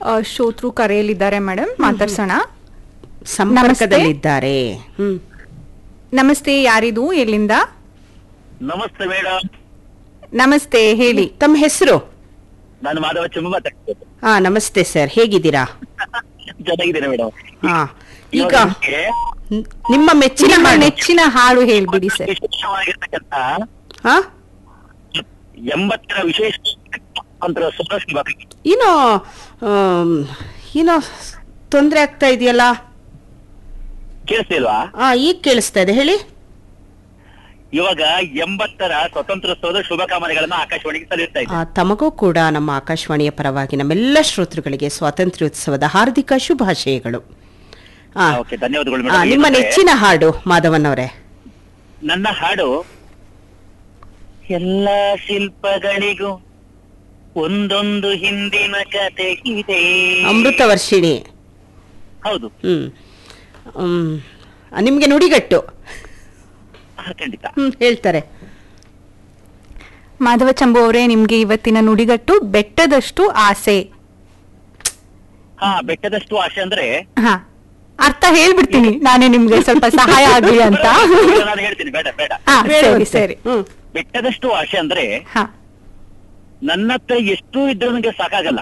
ಶ್ರೋತೃ ಕರೆಯಲಿದ್ದಾರೆ ಮೇಡಮ್, ಮಾತಾಡ್ಸೋಣ. ಸಂಪರ್ಕದಲ್ಲಿದ್ದಾರೆ. ನಮಸ್ತೆ, ಯಾರಿದು, ಎಲ್ಲಿಂದ? ನಮಸ್ತೆ ಮೇಡಮ್. ನಮಸ್ತೆ, ಹೇಳಿ. ತಮ್ಮ ಹೆಸರು? ನಾನು ಮಾಧವ ಚೆಂಬು ಮಾತಾಡ್ತಿದ್ದೆ. ನಮಸ್ತೆ ಸರ್, ಹೇಗಿದ್ದೀರಾ? ಚೆನ್ನಾಗಿದ್ದೇನೆ ಮೇಡಮ್. ಈಗ ನಿಮ್ಮ ನೆಚ್ಚಿನ ಹಾಡು ಹೇಳ್ಬಿಡಿ ಸರ್. ವಿಶೇಷವಾಗಿರ್ತಕ್ಕಂಥ ಹಾ 80ರ ವಿಶೇಷ ಏನೋ ಏನೋ ತೊಂದ್ರೆ ಆಗ್ತಾ ಇದೆಯಲ್ಲ. ಕೇಳಿಸ್ತಿಲ್ವಾ? ಈಗ ಕೇಳಿಸ್ತಾ ಇದೆ, ಹೇಳಿ. ಇವಾಗ 80ರ ಸ್ವತಂತ್ರೋತ್ಸವದ ಶುಭಕಾಮನೆಗಳನ್ನ ಆಕಾಶವಾಣಿಗೆ ಸಲ್ಲಿಸ್ತಾ ಇದ್ದೀನಿ. ತಮಗೂ ಕೂಡ ನಮ್ಮ ಆಕಾಶವಾಣಿಯ ಪರವಾಗಿ ನಮ್ಮೆಲ್ಲ ಶ್ರೋತೃಗಳಿಗೆ ಸ್ವಾತಂತ್ರ್ಯೋತ್ಸವದ ಹಾರ್ದಿಕ ಶುಭಾಶಯಗಳು. ಓಕೆ, ಧನ್ಯವಾದಗಳು ಮೇಡಮ್. ನಿಮ್ಮ ನೆಚ್ಚಿನ ಹಾಡು ಮಾಧವನ್ ಅವರೇ? ನನ್ನ ಹಾಡು ಎಲ್ಲ ಶಿಲ್ಪಗಳಿಗೂ ಒಂದೊಂದು ಹಿಂದಿನ ಕತೆ ಇದೆ. ಅಮೃತ ವರ್ಷಿಣಿ. ಹೌದು. ನಿಮ್ಗೆ ನುಡಿಗಟ್ಟು ಖಂಡಿತ ಹೇಳ್ತಾರೆ. ಮಾಧವ ಚಂಬು ಅವರೇ, ನಿಮ್ಗೆ ಇವತ್ತಿನ ನುಡಿಗಟ್ಟು ಬೆಟ್ಟದಷ್ಟು ಆಸೆ. ಬೆಟ್ಟದಷ್ಟು ಆಸೆ ಅಂದ್ರೆ ಅರ್ಥ ಹೇಳ್ಬಿಡ್ತೀನಿ ನಾನೇ, ನಿಮ್ಗೆ ಸ್ವಲ್ಪ ಸಹಾಯ ಆಗ್ಲಿ ಅಂತ. ನಾನು ಹೇಳ್ತೀನಿ, ಬೇಡ ಬೇಡ. ಸರಿ ಸರಿ. ಬೆಟ್ಟದಷ್ಟು ಆಸೆ ಅಂದ್ರೆ ನನ್ನ ಹತ್ರ ಎಷ್ಟು ಇದ್ರೂ ನನಗೆ ಸಾಕಾಗಲ್ಲ.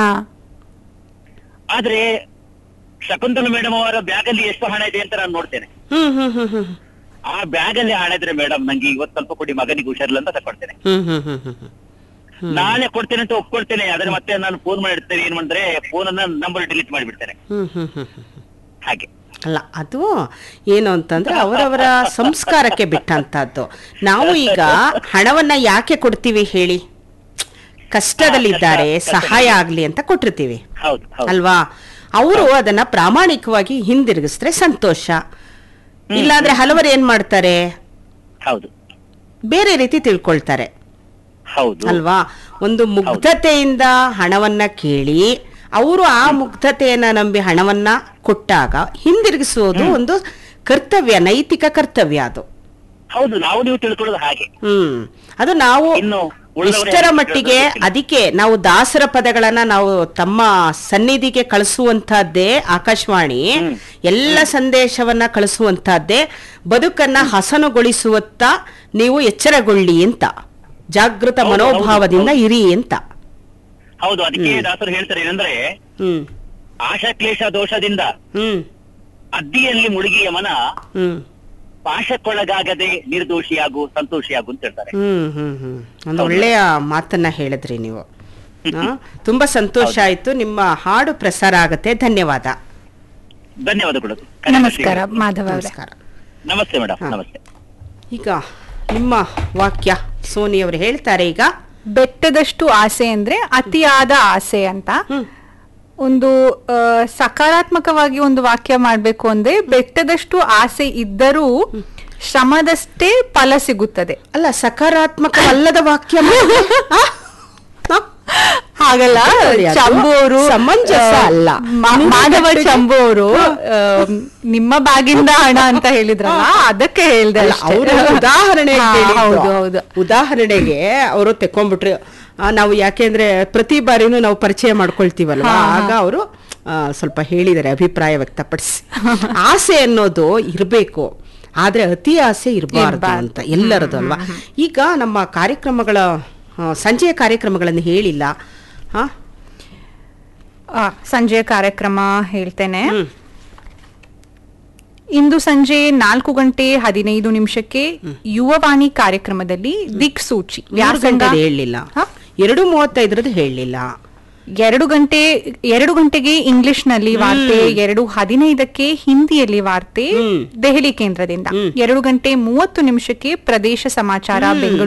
ಆದ್ರೆ ಶಕುಂತಲ ಮೇಡಮ್ ಅವರ ಬ್ಯಾಗ್ ಅಲ್ಲಿ ಎಷ್ಟು ಹಣ ಇದೆ ಅಂತ ನಾನು ನೋಡ್ತೇನೆ. ಆ ಬ್ಯಾಗ್ ಅಲ್ಲಿ ಹಣ ಇದ್ರೆ ಮೇಡಮ್ ನಂಗೆ ಇವತ್ತು ಸ್ವಲ್ಪ ಕೊಡಿ, ಮಗನಿಗೆ ಹುಷಾರಿಲ್ಲ ಅಂತ ತಕೊಳ್ತೇನೆ. ನಾಳೆ ಕೊಡ್ತೇನೆ ಅಂತ ಒಪ್ಕೊಳ್ತೇನೆ. ಆದ್ರೆ ಮತ್ತೆ ನಾನು ಫೋನ್ ಮಾಡಿರ್ತೇನೆ, ಏನ್ ಮಾಡಿದ್ರೆ ಫೋನ್ ಅನ್ನ ನಂಬರ್ ಡಿಲೀಟ್ ಮಾಡಿಬಿಡ್ತೇನೆ. ಹಾಗೆ ಅಲ್ಲ, ಅದು ಏನು ಅಂತಂದ್ರೆ ಅವರವರ ಸಂಸ್ಕಾರಕ್ಕೆ ಬಿಟ್ಟಂತದ್ದು. ನಾವು ಈಗ ಹಣವನ್ನ ಯಾಕೆ ಕೊಡ್ತೀವಿ ಹೇಳಿ? ಕಷ್ಟದಲ್ಲಿದ್ದಾರೆ, ಸಹಾಯ ಆಗ್ಲಿ ಅಂತ ಕೊಟ್ಟಿರ್ತೀವಿ ಅಲ್ವಾ? ಅವರು ಅದನ್ನ ಪ್ರಾಮಾಣಿಕವಾಗಿ ಹಿಂದಿರುಗಿಸಿದ್ರೆ ಸಂತೋಷ. ಇಲ್ಲಾಂದ್ರೆ ಹಲವರು ಏನ್ ಮಾಡ್ತಾರೆ, ಬೇರೆ ರೀತಿ ತಿಳ್ಕೊಳ್ತಾರೆ ಅಲ್ವಾ? ಒಂದು ಮುಗ್ಧತೆಯಿಂದ ಹಣವನ್ನ ಕೇಳಿ ಅವರು ಆ ಮುಗ್ಧತೆಯನ್ನ ನಂಬಿ ಹಣವನ್ನ ಕೊಟ್ಟಾಗ ಹಿಂದಿರುಗಿಸುವುದು ಒಂದು ಕರ್ತವ್ಯ, ನೈತಿಕ ಕರ್ತವ್ಯ ಅದು. ಹೌದು, ನಾವು ನೀವು ತಿಳ್ಕೊಳ್ಳೋದು ಹಾಗೆ. ಅದು ನಾವು ಎಷ್ಟರ ಮಟ್ಟಿಗೆ, ಅದಕ್ಕೆ ನಾವು ದಾಸರ ಪದಗಳನ್ನ ನಾವು ತಮ್ಮ ಸನ್ನಿಧಿಗೆ ಕಳಿಸುವಂತಹದ್ದೇ ಆಕಾಶವಾಣಿ. ಎಲ್ಲ ಸಂದೇಶವನ್ನ ಕಳಿಸುವಂತಹದ್ದೇ. ಬದುಕನ್ನ ಹಸನುಗೊಳಿಸುವತ್ತ ನೀವು ಎಚ್ಚರಗೊಳ್ಳಿ ಅಂತ, ಜಾಗೃತ ಮನೋಭಾವದಿಂದ ಇರಿ ಅಂತ. ಹೌದು, ಅದಕ್ಕೆ ದಾಸರು ಹೇಳ್ತಾರೆ ಏನಂದ್ರೆ, ಆಶಾ ಕ್ಲೇಶ ದೋಷದಿಂದ ಅದ್ದಿಯಲ್ಲಿ ಮುಳುಗಿಯ ಮನ ಪಾಶಕ್ಕೊಳಗಾಗದೆ ನಿರ್ದೋಷಿಯಾಗು ಸಂತೋಷಿಯಾಗು ಅಂತ ಹೇಳ್ತಾರೆ. ಒಂದು ಒಳ್ಳೆಯ ಮಾತನ್ನ ಹೇಳಿದ್ರಿ ನೀವು. ತುಂಬಾ ಸಂತೋಷ ಆಯ್ತು. ನಿಮ್ಮ ಹಾಡು ಪ್ರಸಾರ ಆಗತ್ತೆ. ಧನ್ಯವಾದ. ಧನ್ಯವಾದಗಳು. ನಮಸ್ಕಾರ ಮಾಧವ. ನಮಸ್ಕಾರ. ನಮಸ್ತೆ ಮೇಡಮ್. ನಮಸ್ತೆ. ಈಗ ನಿಮ್ಮ ವಾಕ್ಯ ಸೋನಿ ಅವರು ಹೇಳ್ತಾರೆ. ಈಗ ಬೆಟ್ಟದಷ್ಟು ಆಸೆ ಅಂದ್ರೆ ಅತಿಯಾದ ಆಸೆ ಅಂತ. ಒಂದು ಸಕಾರಾತ್ಮಕವಾಗಿ ಒಂದು ವಾಕ್ಯ ಮಾಡ್ಬೇಕು ಅಂದ್ರೆ, ಬೆಟ್ಟದಷ್ಟು ಆಸೆ ಇದ್ದರೂ ಶ್ರಮದಷ್ಟೇ ಫಲ ಸಿಗುತ್ತದೆ. ಅಲ್ಲ, ಸಕಾರಾತ್ಮಕ ಅಲ್ಲದ ವಾಕ್ಯ ಹಾಗಲ್ಲ. ಚಂಬು ಅವರು ಸಮಂಜಸ ಅಲ್ಲ. ಮಾಧವ ಚಂಬು ಅವರು ನಿಮ್ಮ ಬಾಗಿಂದ ಹಣ ಅಂತ ಹೇಳಿದ್ರಲ್ಲ, ಅದಕ್ಕೆ ಹೇಳ್ದೆ. ಅವರು ಉದಾಹರಣೆ, ಹೌದು ಹೌದು, ಉದಾಹರಣೆಗೆ ಅವರು ತೆಕ್ಕೊಂಡ್ಬಿಟ್ರು. ನಾವು ಯಾಕೆಂದ್ರೆ ಪ್ರತಿ ಬಾರಿನೂ ನಾವು ಪರಿಚಯ ಮಾಡ್ಕೊಳ್ತೀವಲ್ವಾ, ಆಗ ಅವರು ಸ್ವಲ್ಪ ಹೇಳಿದ್ದಾರೆ, ಅಭಿಪ್ರಾಯ ವ್ಯಕ್ತಪಡಿಸಿ. ಆಸೆ ಅನ್ನೋದು ಇರಬೇಕು, ಆದ್ರೆ ಅತಿ ಆಸೆ ಇರಬಾರ್ದು ಅಂತ ಎಲ್ಲರದು ಅಲ್ವಾ. ಈಗ ನಮ್ಮ ಕಾರ್ಯಕ್ರಮಗಳ ಸಂಜೆಯ ಕಾರ್ಯಕ್ರಮಗಳನ್ನು ಹೇಳಿಲ್ಲ. ಸಂಜೆಯ ಕಾರ್ಯಕ್ರಮ ಹೇಳ್ತೇನೆ. ಇಂದು ಸಂಜೆ 4:15 ಯುವವಾಣಿ ಕಾರ್ಯಕ್ರಮದಲ್ಲಿ ದಿಕ್ಸೂಚಿ ವ್ಯಾಸಂಗ ಹೇಳಲಿಲ್ಲ. 2:35 ಹೇಳಲಿಲ್ಲ. 2 ಗಂಟೆಗೆ ಇಂಗ್ಲಿಷ್ ನಲ್ಲಿ ವಾರ್ತೆ, 2:15 ಹಿಂದಿಯಲ್ಲಿ ವಾರ್ತೆ ದೆಹಲಿ ಕೇಂದ್ರದಿಂದ, 2:30 ಪ್ರದೇಶ ಸಮಾಚಾರ ಬೆಂಗಳೂರು